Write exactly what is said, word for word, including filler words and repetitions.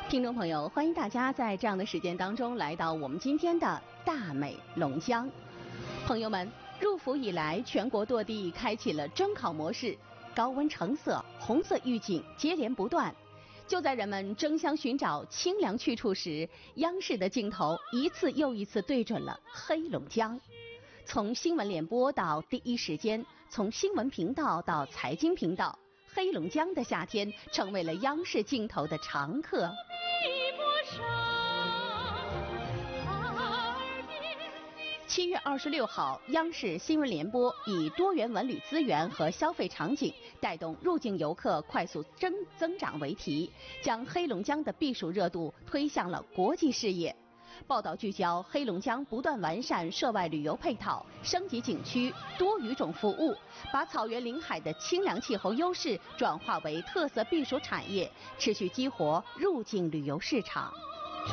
听众朋友，欢迎大家在这样的时间当中来到我们今天的大美龙江。朋友们，入伏以来，全国多地开启了征考模式，高温橙色、红色预警接连不断。就在人们争相寻找清凉去处时，央视的镜头一次又一次对准了黑龙江。从新闻联播到第一时间，从新闻频道到财经频道，黑龙江的夏天成为了央视镜头的常客。七月二十六号，央视新闻联播以多元文旅资源和消费场景带动入境游客快速增增长为题，将黑龙江的避暑热度推向了国际视野。报道聚焦黑龙江不断完善涉外旅游配套，升级景区，多语种服务，把草原临海的清凉气候优势转化为特色避暑产业，持续激活入境旅游市场。